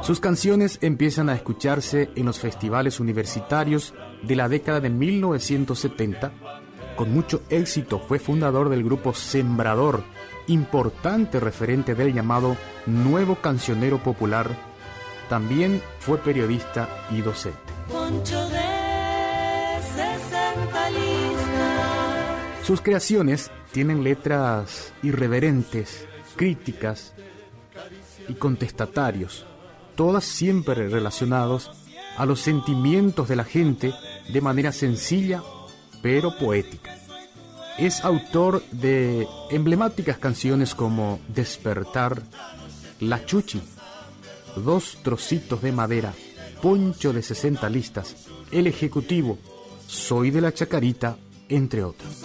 Sus canciones empiezan a escucharse en los festivales universitarios de la década de 1970. Con mucho éxito fue fundador del grupo Sembrador, importante referente del llamado Nuevo Cancionero Popular. También fue periodista y docente. Poncho de 60 listas. Sus creaciones tienen letras irreverentes, críticas y contestatarios, todas siempre relacionados a los sentimientos de la gente de manera sencilla pero poética. Es autor de emblemáticas canciones como Despertar, La Chuchi, Dos Trocitos de Madera, Poncho de 60 listas, El Ejecutivo, Soy de la Chacarita, entre otros.